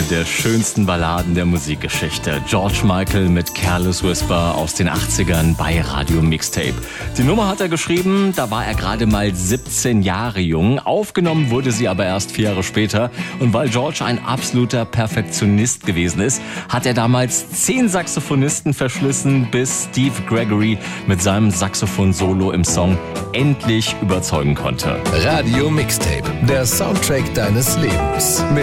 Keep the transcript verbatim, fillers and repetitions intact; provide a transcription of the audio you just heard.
der schönsten Balladen der Musikgeschichte. George Michael mit Careless Whisper aus den achtzigern bei Radio Mixtape. Die Nummer hat er geschrieben, da war er gerade mal siebzehn Jahre jung. Aufgenommen wurde sie aber erst vier Jahre später. Und weil George ein absoluter Perfektionist gewesen ist, hat er damals zehn Saxophonisten verschlissen, bis Steve Gregory mit seinem Saxophon-Solo im Song endlich überzeugen konnte. Radio Mixtape, der Soundtrack deines Lebens. Mit